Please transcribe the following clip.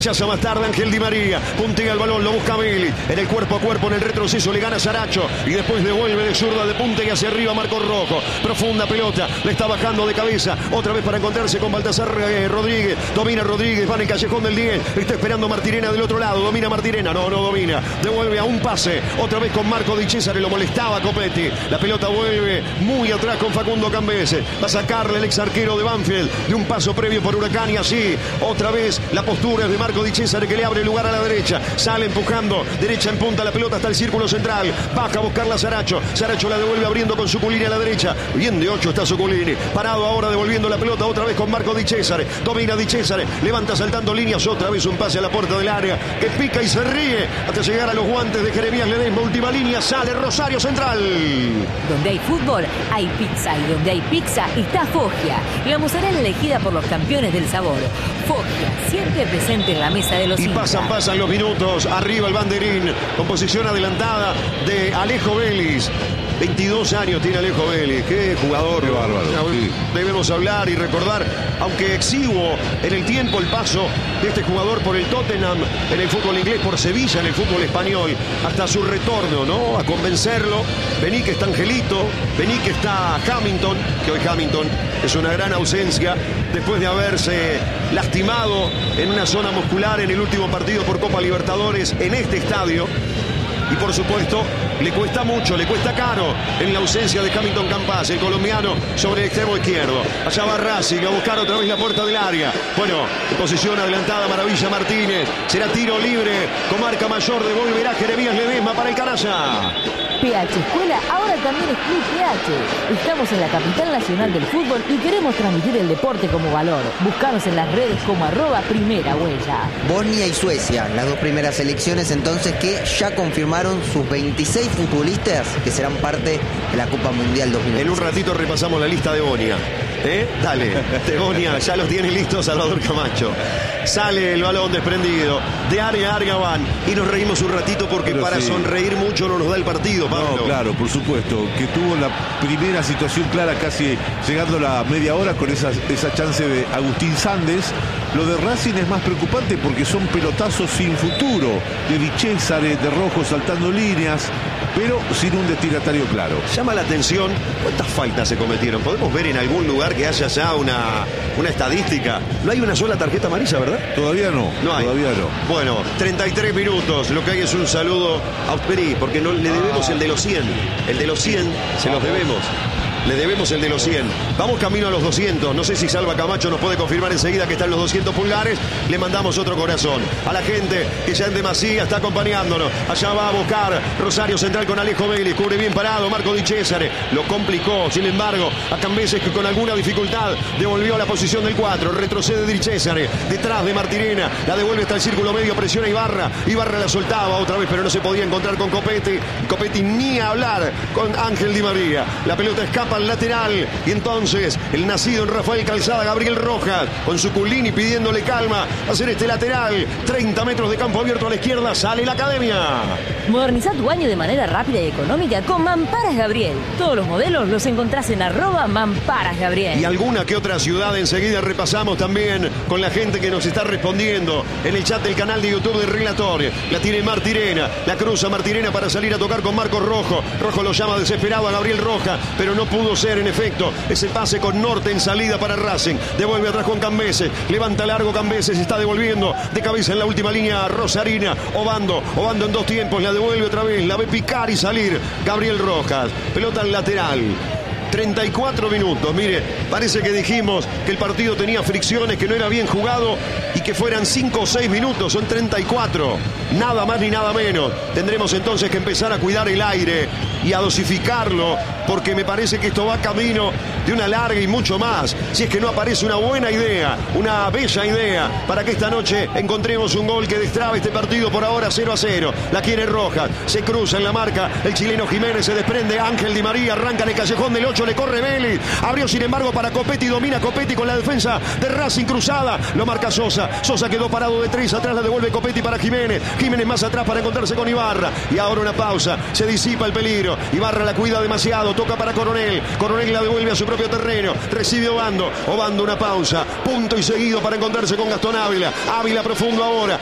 Rechaza más tarde Ángel Di María, puntea el balón, lo busca Meli, en el cuerpo a cuerpo, en el retroceso le gana Saracho y después devuelve de zurda de punta y hacia arriba Marcos Rojo, profunda pelota, le está bajando de cabeza, otra vez para encontrarse con Baltasar Rodríguez, domina Rodríguez, va en el callejón del 10, está esperando Martirena del otro lado, domina Martirena, no domina, devuelve a un pase, otra vez con Marco Di Cesare, lo molestaba Copetti, la pelota vuelve muy atrás con Facundo Cambese, va a sacarle el ex arquero de Banfield, de un paso previo por Huracán y así, otra vez la postura es de Marco Di Cesare que le abre lugar a la derecha, sale empujando, derecha en punta la pelota hasta el círculo central, baja a buscarla Saracho, Saracho la devuelve abriendo con Suculini a la derecha, bien de 8 está Suculini, parado ahora devolviendo la pelota otra vez con Marco Di Cesare, domina Di Cesare, levanta saltando líneas, otra vez un pase a la puerta del área, que pica y se ríe hasta llegar a los guantes de Jeremías Ledesma, última línea, sale Rosario Central. Donde hay fútbol, hay pizza, y donde hay pizza está Foggia, la mozzarella elegida por los campeones del sabor. Foggia, siempre presente en la mesa de los y hinchas. pasan los minutos, arriba el banderín, con posición adelantada de Alejo Vélez. 22 años tiene Alejo Vélez, qué jugador. Qué bárbaro, sí. Debemos hablar y recordar, aunque exiguo en el tiempo el paso de este jugador por el Tottenham en el fútbol inglés, por Sevilla en el fútbol español, hasta su retorno, ¿no? A convencerlo. Vení que está Angelito, vení que está Hamilton, que hoy Hamilton es una gran ausencia, después de haberse lastimado en una zona muscular en el último partido por Copa Libertadores en este estadio. Y por supuesto, le cuesta mucho, le cuesta caro en la ausencia de Hamilton Campas, el colombiano sobre el extremo izquierdo. Allá va Racing a buscar otra vez la puerta del área. Bueno, en posición adelantada Maravilla Martínez. Será tiro libre con marca mayor, devolverá Jeremías Ledesma para el Canalla. PH Escuela ahora también es Club PH. Estamos en la capital nacional del fútbol y queremos transmitir el deporte como valor. Búscanos en las redes como @primera huella. Bosnia y Suecia, las dos primeras selecciones entonces que ya confirmaron sus 26 futbolistas que serán parte de la Copa Mundial 2020. En un ratito repasamos la lista de Bosnia. Dale, de Bosnia, ya los tiene listos Salvador Camacho. Sale el balón desprendido de área a Argabán y nos reímos un ratito porque pero para sí, sonreír mucho no nos da el partido, Pablo. No, claro, por supuesto, que tuvo la primera situación clara casi llegando a la media hora con esa chance de Agustín Sandes. Lo de Racing es más preocupante porque son pelotazos sin futuro, de Di Cesare, de Rojo saltando líneas, pero sin un destinatario claro. Llama la atención cuántas faltas se cometieron. ¿Podemos ver en algún lugar que haya ya una estadística? No hay una sola tarjeta amarilla, ¿verdad? Todavía no, No hay. todavía no. Bueno, 33 minutos. Lo que hay es un saludo a Usperi, porque no le debemos el de los 100. El de los 100 se los debemos. Le debemos el de los 100. Vamos camino a los 200. No sé si Salva Camacho nos puede confirmar enseguida que están los 200 pulgares. Le mandamos otro corazón a la gente que ya en demasía está acompañándonos. Allá va a buscar Rosario Central con Alejo Vélez. Cubre bien parado Marco Di Cesare. Lo complicó, sin embargo, a Cambeses que con alguna dificultad devolvió a la posición del 4. Retrocede Di Cesare. Detrás de Martirena. La devuelve hasta el círculo medio. Presiona Ibarra. Ibarra la soltaba otra vez, pero no se podía encontrar con Copetti. Copetti ni hablar con Ángel Di María. La pelota escapa al lateral y entonces el nacido en Rafael Calzada, Gabriel Rojas, con Suculini pidiéndole calma, hacer este lateral, 30 metros de campo abierto a la izquierda, sale la Academia. Moderniza tu baño de manera rápida y económica con Mamparas Gabriel. Todos los modelos los encontrás en @Mamparas Gabriel. Y alguna que otra ciudad enseguida repasamos también con la gente que nos está respondiendo en el chat del canal de YouTube de Relator. La tiene Martirena, la cruza Martirena para salir a tocar con Marcos Rojo. Rojo lo llama desesperado a Gabriel Rojas, pero no pudo ser en efecto ese pase con Norte en salida para Racing. Devuelve atrás con Cambeses, levanta largo Cambeses, está devolviendo de cabeza en la última línea Rosarina. Obando en dos tiempos, la devuelve otra vez, la ve picar y salir Gabriel Rojas. Pelota al lateral. 34 minutos, mire, parece que dijimos que el partido tenía fricciones, que no era bien jugado y que fueran 5 o 6 minutos, son 34, nada más ni nada menos. Tendremos entonces que empezar a cuidar el aire y a dosificarlo, porque me parece que esto va camino de una larga y mucho más, si es que no aparece una buena idea, una bella idea, para que esta noche encontremos un gol que destrabe este partido por ahora 0-0. La quiere Rojas, se cruza en la marca, el chileno Jiménez se desprende, Ángel Di María arranca en el callejón del 8. derecho, le corre Vélez. Abrió sin embargo para Copetti, domina Copetti con la defensa de Racing cruzada. Lo marca Sosa. Sosa quedó parado de 3, atrás la devuelve Copetti para Jiménez. Jiménez más atrás para encontrarse con Ibarra. Y ahora una pausa. Se disipa el peligro. Ibarra la cuida demasiado. Toca para Coronel. Coronel la devuelve a su propio terreno. Recibe Obando. Obando una pausa. Punto y seguido para encontrarse con Gastón Ávila. Ávila profundo ahora.